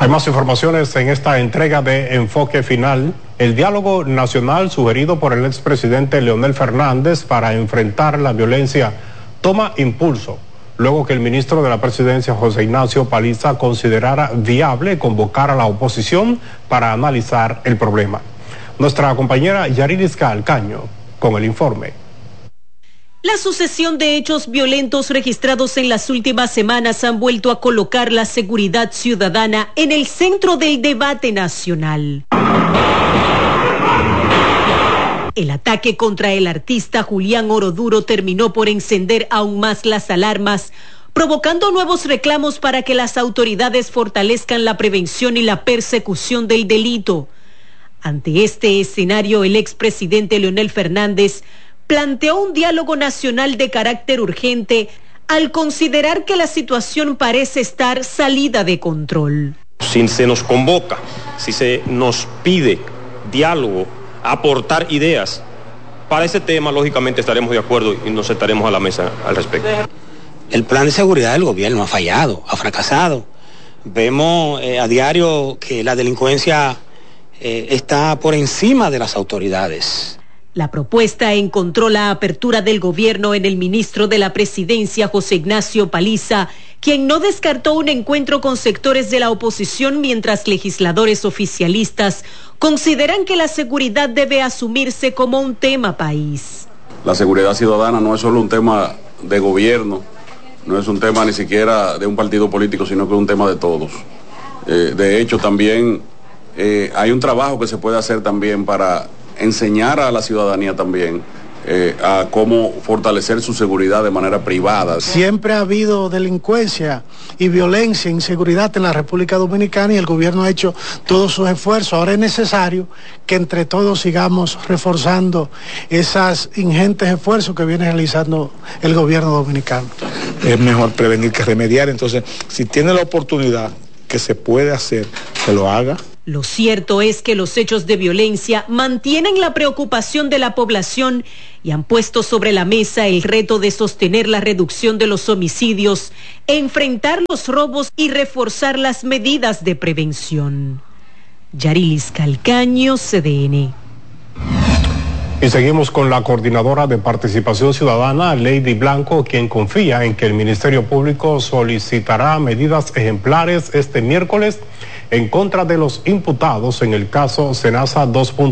Hay más informaciones en esta entrega de Enfoque Final. El diálogo nacional sugerido por el expresidente Leonel Fernández para enfrentar la violencia toma impulso, luego que el ministro de la Presidencia, José Ignacio Paliza, considerara viable convocar a la oposición para analizar el problema. Nuestra compañera Yarilis Calcaño con el informe. La sucesión de hechos violentos registrados en las últimas semanas han vuelto a colocar la seguridad ciudadana en el centro del debate nacional. El ataque contra el artista Julián Oroduro terminó por encender aún más las alarmas, provocando nuevos reclamos para que las autoridades fortalezcan la prevención y la persecución del delito. Ante este escenario, el expresidente Leonel Fernández planteó un diálogo nacional de carácter urgente al considerar que la situación parece estar salida de control. Si se nos convoca, si se nos pide diálogo, aportar ideas, para ese tema lógicamente estaremos de acuerdo y nos sentaremos a la mesa al respecto. El plan de seguridad del gobierno ha fallado, ha fracasado. Vemos a diario que la delincuencia está por encima de las autoridades. La propuesta encontró la apertura del gobierno en el ministro de la Presidencia, José Ignacio Paliza, quien no descartó un encuentro con sectores de la oposición, mientras legisladores oficialistas consideran que la seguridad debe asumirse como un tema país. La seguridad ciudadana no es solo un tema de gobierno, no es un tema ni siquiera de un partido político, sino que es un tema de todos. De hecho, también hay un trabajo que se puede hacer también para enseñar a la ciudadanía también a cómo fortalecer su seguridad de manera privada. Siempre ha habido delincuencia y violencia, inseguridad en la República Dominicana y el gobierno ha hecho todos sus esfuerzos. Ahora es necesario que entre todos sigamos reforzando esos ingentes esfuerzos que viene realizando el gobierno dominicano. Es mejor prevenir que remediar, entonces si tiene la oportunidad que se puede hacer, que lo haga. Lo cierto es que los hechos de violencia mantienen la preocupación de la población y han puesto sobre la mesa el reto de sostener la reducción de los homicidios, enfrentar los robos y reforzar las medidas de prevención. Yarilis Calcaño, CDN. Y seguimos con la coordinadora de Participación Ciudadana, Lady Blanco, quien confía en que el Ministerio Público solicitará medidas ejemplares este miércoles en contra de los imputados en el caso Senasa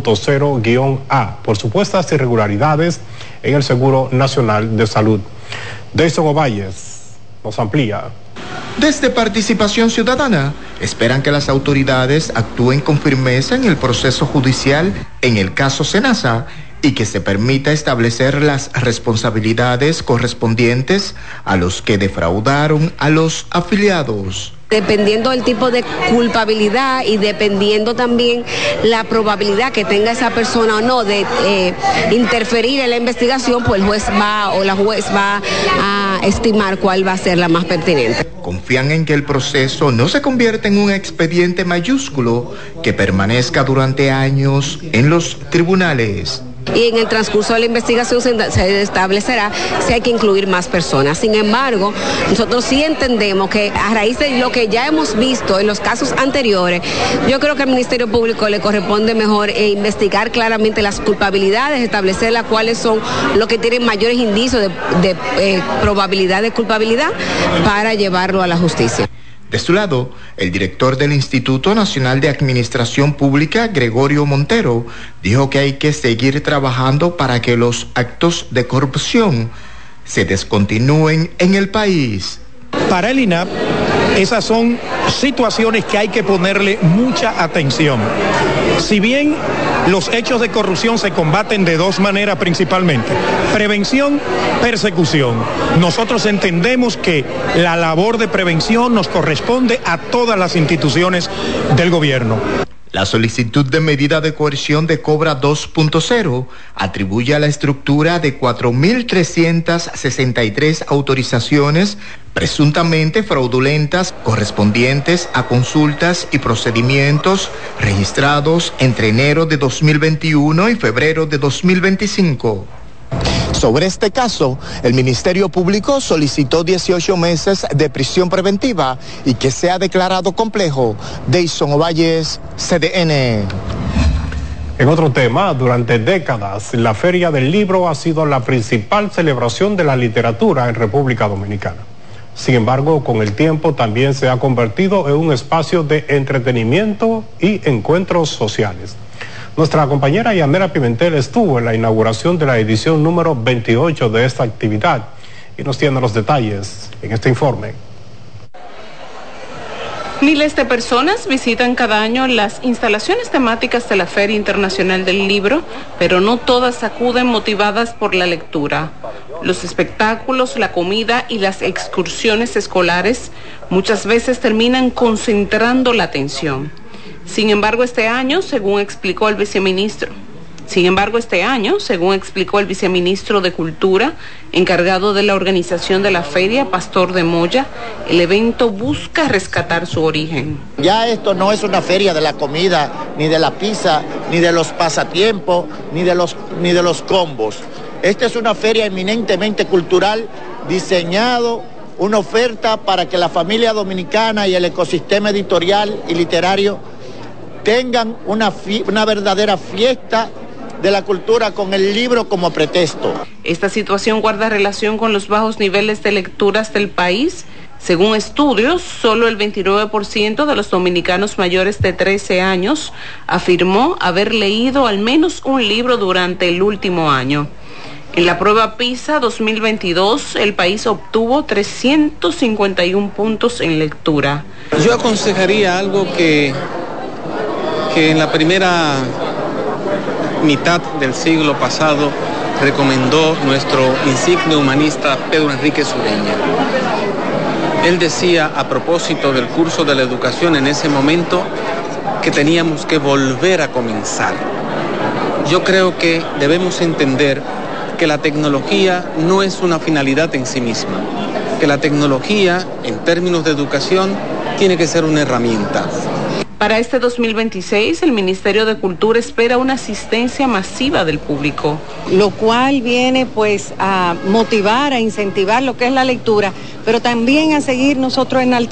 2.0-A por supuestas irregularidades en el Seguro Nacional de Salud. Dayson Ovalles nos amplía. Desde Participación Ciudadana, esperan que las autoridades actúen con firmeza en el proceso judicial en el caso Senasa y que se permita establecer las responsabilidades correspondientes a los que defraudaron a los afiliados. Dependiendo del tipo de culpabilidad y dependiendo también la probabilidad que tenga esa persona o no de interferir en la investigación, pues el juez o la juez va a estimar cuál va a ser la más pertinente. Confían en que el proceso no se convierta en un expediente mayúsculo que permanezca durante años en los tribunales. Y en el transcurso de la investigación se establecerá si hay que incluir más personas. Sin embargo, nosotros sí entendemos que a raíz de lo que ya hemos visto en los casos anteriores, yo creo que al Ministerio Público le corresponde mejor investigar claramente las culpabilidades, establecer las cuáles son los que tienen mayores indicios de probabilidad de culpabilidad para llevarlo a la justicia. De su lado, el director del Instituto Nacional de Administración Pública, Gregorio Montero, dijo que hay que seguir trabajando para que los actos de corrupción se descontinúen en el país. Para el INAP, esas son situaciones que hay que ponerle mucha atención. Si bien los hechos de corrupción se combaten de dos maneras principalmente, prevención, persecución. Nosotros entendemos que la labor de prevención nos corresponde a todas las instituciones del gobierno. La solicitud de medida de coerción de Cobra 2.0 atribuye a la estructura de 4.363 autorizaciones presuntamente fraudulentas correspondientes a consultas y procedimientos registrados entre enero de 2021 y febrero de 2025. Sobre este caso, el Ministerio Público solicitó 18 meses de prisión preventiva y que sea declarado complejo. Deison Ovalles, CDN. En otro tema, durante décadas, la Feria del Libro ha sido la principal celebración de la literatura en República Dominicana. Sin embargo, con el tiempo también se ha convertido en un espacio de entretenimiento y encuentros sociales. Nuestra compañera Yanela Pimentel estuvo en la inauguración de la edición número 28 de esta actividad y nos tiene los detalles en este informe. Miles de personas visitan cada año las instalaciones temáticas de la Feria Internacional del Libro, pero no todas acuden motivadas por la lectura. Los espectáculos, la comida y las excursiones escolares muchas veces terminan concentrando la atención. Sin embargo, este año, según explicó el viceministro de Cultura, encargado de la organización de la feria, Pastor de Moya, el evento busca rescatar su origen. Ya esto no es una feria de la comida, ni de la pizza, ni de los pasatiempos, ni de los combos. Esta es una feria eminentemente cultural, diseñado una oferta para que la familia dominicana y el ecosistema editorial y literario tengan una verdadera fiesta de la cultura con el libro como pretexto. Esta situación guarda relación con los bajos niveles de lecturas del país. Según estudios, solo el 29% de los dominicanos mayores de 13 años afirmó haber leído al menos un libro durante el último año. En la prueba PISA 2022, el país obtuvo 351 puntos en lectura. Yo aconsejaría algo que en la primera mitad del siglo pasado recomendó nuestro insigne humanista Pedro Enrique Sureña. Él decía, a propósito del curso de la educación en ese momento, que teníamos que volver a comenzar. Yo creo que debemos entender que la tecnología no es una finalidad en sí misma, que la tecnología, en términos de educación, tiene que ser una herramienta. Para este 2026, el Ministerio de Cultura espera una asistencia masiva del público. Lo cual viene pues a motivar, a incentivar lo que es la lectura, pero también a seguir nosotros enalteciendo